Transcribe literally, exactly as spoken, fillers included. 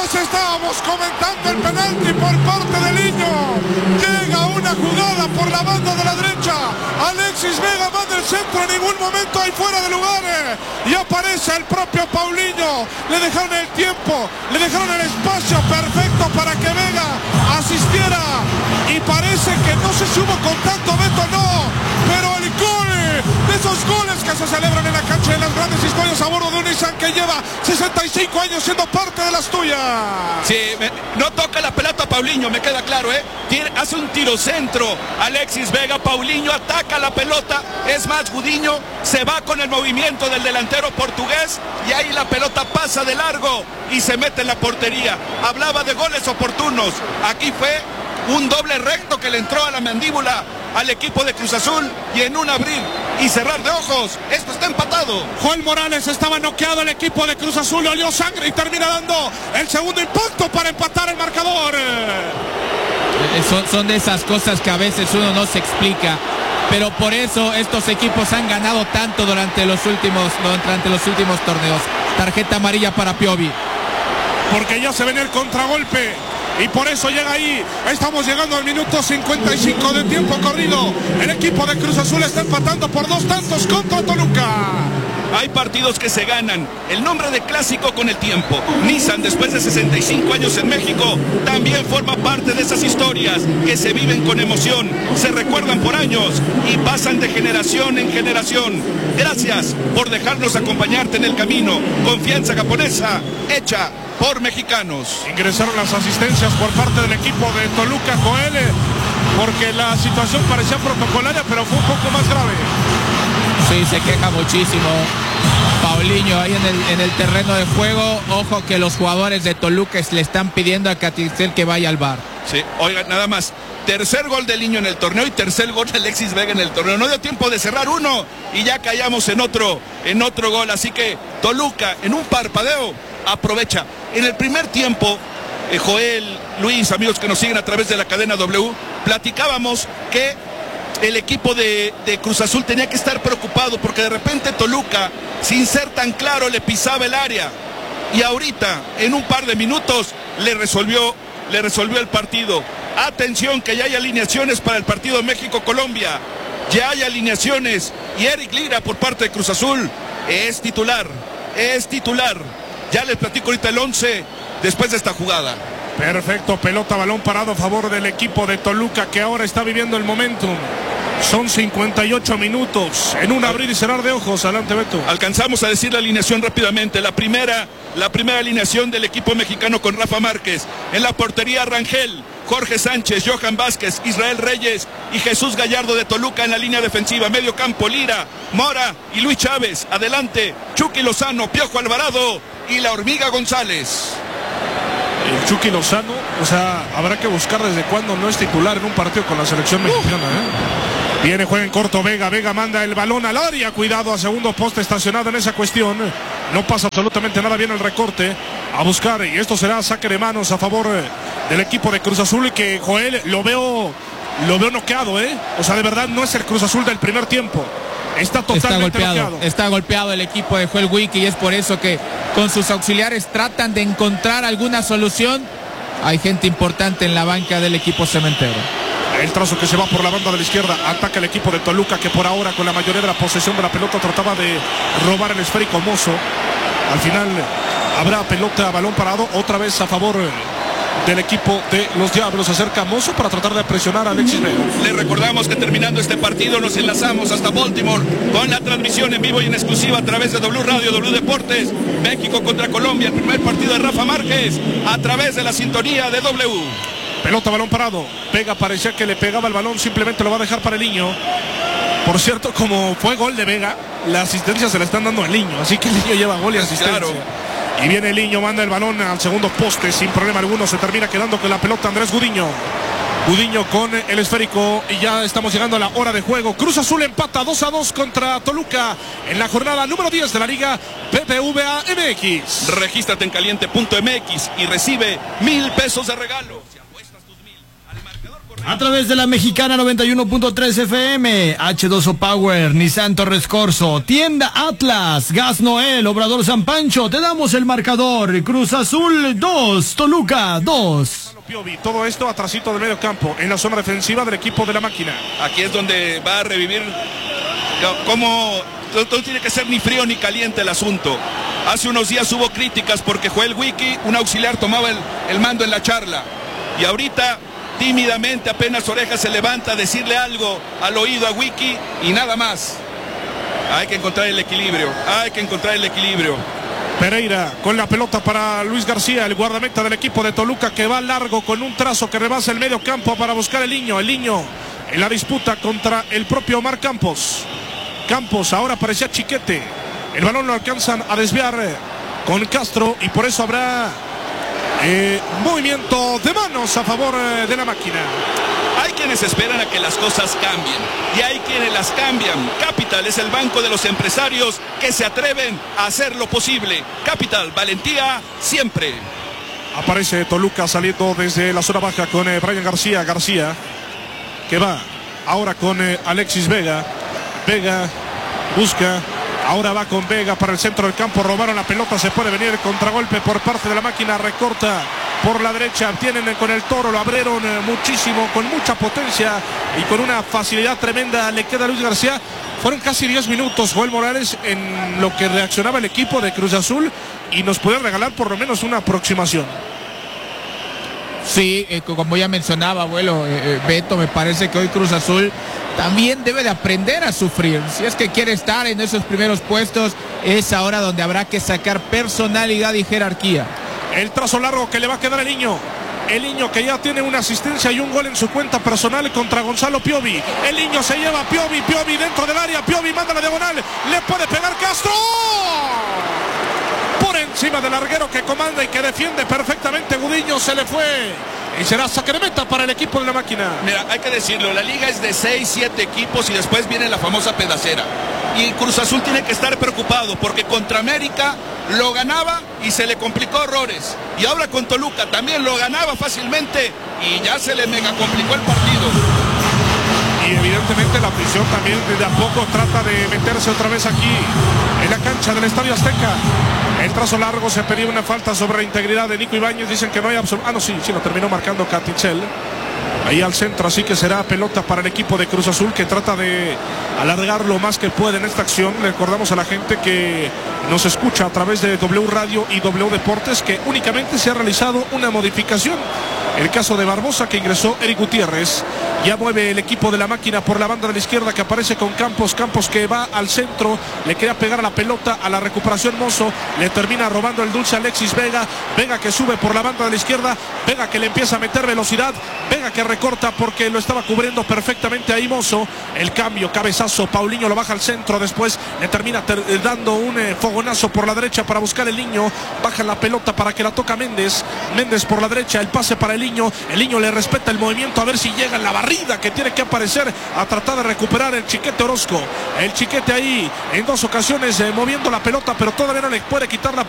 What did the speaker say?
Les estábamos comentando el penalti por parte de Liño. Llega una jugada por la banda de la derecha. Alexis Vega manda el centro, en ningún momento hay fuera de lugar. Y aparece el propio Paulinho. Le dejaron el tiempo, le dejaron el espacio perfecto para que Vega asistiera. Y parece que no sé si hubo contacto, Beto, no. Pero el gol, de esos goles que se celebran en la cancha de las grandes historias a bordo de un Nissan que lleva sesenta y cinco años siendo parte de las tuyas. Sí, me, no toca la pelota a Paulinho, me queda claro, ¿eh? Tiene, hace un tiro centro Alexis Vega, Paulinho ataca la pelota, es más, Gudiño se va con el movimiento del delantero portugués y ahí la pelota pasa de largo y se mete en la portería. Hablaba de goles oportunos, aquí fue un doble recto que le entró a la mandíbula al equipo de Cruz Azul y en un abrir y cerrar de ojos, esto está empatado. Joel Morales estaba noqueado, el equipo de Cruz Azul olió sangre y termina dando el segundo impacto para empatar el marcador. Son, son de esas cosas que a veces uno no se explica, pero por eso estos equipos han ganado tanto durante los últimos, durante los últimos torneos. Tarjeta amarilla para Piovi. Porque ya se viene el contragolpe y por eso llega ahí. Estamos llegando al minuto cincuenta y cinco de tiempo corrido. El equipo de Cruz Azul está empatando por dos tantos contra Toluca. Hay partidos que se ganan. El nombre de clásico con el tiempo. Nissan, después de sesenta y cinco años en México, también forma parte de esas historias que se viven con emoción, se recuerdan por años y pasan de generación en generación. Gracias por dejarnos acompañarte en el camino. Confianza japonesa, hecha por mexicanos. Ingresaron las asistencias por parte del equipo de Toluca, Joel, porque la situación parecía protocolaria, pero fue un poco más grave. Sí, se queja muchísimo Paulinho ahí en el, en el terreno de juego. Ojo que los jugadores de Toluca le están pidiendo a Catistel que vaya al V A R. Sí, oigan, nada más. Tercer gol de Liño en el torneo y tercer gol de Alexis Vega en el torneo. No dio tiempo de cerrar uno y ya callamos en otro, en otro gol. Así que Toluca, en un parpadeo, aprovecha. En el primer tiempo, eh, Joel, Luis, amigos que nos siguen a través de la cadena W, platicábamos que el equipo de, de Cruz Azul tenía que estar preocupado porque de repente Toluca, sin ser tan claro, le pisaba el área. Y ahorita, en un par de minutos, le resolvió, le resolvió el partido. Atención que ya hay alineaciones para el partido México-Colombia. Ya hay alineaciones y Eric Lira por parte de Cruz Azul es titular, es titular. Ya les platico ahorita el once después de esta jugada. Perfecto, pelota, balón parado a favor del equipo de Toluca que ahora está viviendo el momentum. Son cincuenta y ocho minutos en un abrir y cerrar de ojos. Adelante, Beto. Alcanzamos a decir la alineación rápidamente. La primera, la primera alineación del equipo mexicano con Rafa Márquez. En la portería Rangel, Jorge Sánchez, Johan Vázquez, Israel Reyes y Jesús Gallardo de Toluca en la línea defensiva. Medio campo, Lira, Mora y Luis Chávez. Adelante, Chucky Lozano, Piojo Alvarado y la Hormiga González. El Chucky Lozano, o sea, habrá que buscar desde cuándo no es titular en un partido con la selección mexicana, ¿eh? Viene, juega en corto Vega, Vega manda el balón al área, cuidado a segundo poste estacionado en esa cuestión. No pasa absolutamente nada, bien el recorte a buscar y esto será saque de manos a favor del equipo de Cruz Azul que Joel lo veo, lo veo noqueado, ¿eh? O sea, de verdad no es el Cruz Azul del primer tiempo. Está totalmente está golpeado, noqueado. Está golpeado el equipo de Joel Wiki y es por eso que con sus auxiliares tratan de encontrar alguna solución. Hay gente importante en la banca del equipo cementero. El trazo que se va por la banda de la izquierda, ataca el equipo de Toluca que por ahora con la mayoría de la posesión de la pelota trataba de robar el esférico Mozo. Al final habrá pelota, balón parado, otra vez a favor del equipo de los Diablos. Se acerca Mozo para tratar de presionar a Alexis Vega. Les recordamos que terminando este partido nos enlazamos hasta Baltimore con la transmisión en vivo y en exclusiva a través de W Radio, W Deportes. México contra Colombia, el primer partido de Rafa Márquez a través de la sintonía de W. Pelota, balón parado. Vega parecía que le pegaba el balón, simplemente lo va a dejar para el Niño. Por cierto, como fue gol de Vega, la asistencia se la están dando al Niño, así que el Niño lleva gol y asistencia. Claro. Y viene el Niño, manda el balón al segundo poste sin problema alguno. Se termina quedando con la pelota Andrés Gudiño. Gudiño con el esférico y ya estamos llegando a la hora de juego. Cruz Azul empata dos a dos contra Toluca en la jornada número diez de la Liga B B V A M X. Regístrate en caliente punto M X y recibe mil pesos de regalo. Si apuestas tus mil al marcador correcto. A través de la Mexicana noventa y uno punto tres F M, H dos O Power, Nissan Torres Corso, Tienda Atlas, Gas Noel, Obrador San Pancho, te damos el marcador. Cruz Azul dos, Toluca dos. Todo esto atrasito del medio campo, en la zona defensiva del equipo de la máquina. Aquí es donde va a revivir cómo no tiene que ser ni frío ni caliente el asunto. Hace unos días hubo críticas porque Joel Wiki, un auxiliar, tomaba el, el mando en la charla. Y ahorita, tímidamente, apenas Oreja se levanta a decirle algo al oído a Wiki y nada más. Hay que encontrar el equilibrio, hay que encontrar el equilibrio. Pereira con la pelota para Luis García, el guardameta del equipo de Toluca, que va largo con un trazo que rebasa el medio campo para buscar el niño. El niño en la disputa contra el propio Omar Campos. Campos ahora parecía Chiquete. El balón lo alcanzan a desviar con Castro y por eso habrá eh, movimiento de manos a favor eh, de la máquina. Hay quienes esperan a que las cosas cambien y hay quienes las cambian. Capital es el banco de los empresarios que se atreven a hacer lo posible. Capital, valentía siempre. Aparece Toluca saliendo desde la zona baja con eh, Brian García. García que va ahora con eh, Alexis Vega. Vega busca, ahora va con Vega para el centro del campo, robaron la pelota, se puede venir el contragolpe por parte de la máquina, recorta por la derecha, tienen con el Toro, lo abrieron muchísimo, con mucha potencia y con una facilidad tremenda, le queda a Luis García. Fueron casi diez minutos, Joel Morales, en lo que reaccionaba el equipo de Cruz Azul y nos puede regalar por lo menos una aproximación. Sí, eh, como ya mencionaba, abuelo, eh, Beto, me parece que hoy Cruz Azul también debe de aprender a sufrir. Si es que quiere estar en esos primeros puestos, es ahora donde habrá que sacar personalidad y jerarquía. El trazo largo que le va a quedar el niño. El niño que ya tiene una asistencia y un gol en su cuenta personal contra Gonzalo Piovi. El niño se lleva a Piovi, Piovi dentro del área, Piovi manda la diagonal, le puede pegar Castro. Por encima del larguero que comanda y que defiende perfectamente Gudiño, se le fue. Y será saque de meta para el equipo de la máquina. Mira, hay que decirlo, la liga es de seis, siete equipos y después viene la famosa pedacera. Y Cruz Azul tiene que estar preocupado porque contra América lo ganaba y se le complicó horrores. Y ahora con Toluca también lo ganaba fácilmente y ya se le mega complicó el partido. Y evidentemente la afición también de a poco trata de meterse otra vez aquí en la cancha del Estadio Azteca. El trazo largo, se pedía una falta sobre la integridad de Nico Ibáñez. Dicen que no hay absoluto. Ah, no, sí, sí, lo terminó marcando Catichel. Ahí al centro, así que será pelota para el equipo de Cruz Azul, que trata de alargar lo más que puede en esta acción. Le recordamos a la gente que nos escucha a través de W Radio y W Deportes que únicamente se ha realizado una modificación. El caso de Barbosa, que ingresó Eric Gutiérrez. Ya mueve el equipo de la máquina por la banda de la izquierda, que aparece con Campos. Campos que va al centro, le quería pegar a la pelota, a la recuperación Mozo, le termina robando el dulce Alexis Vega. Vega que sube por la banda de la izquierda, Vega que le empieza a meter velocidad, Vega que recorta porque lo estaba cubriendo perfectamente ahí Mozo. El cambio, cabezazo, Paulinho lo baja al centro, después le termina ter dando un eh, fogonazo por la derecha para buscar el niño. Baja la pelota para que la toca Méndez. Méndez por la derecha, el pase para el niño. El niño le respeta el movimiento, a ver si llega en la barrida que tiene que aparecer a tratar de recuperar el Chiquete Orozco. El Chiquete ahí en dos ocasiones eh, moviendo la pelota, pero todavía no le puede quitar la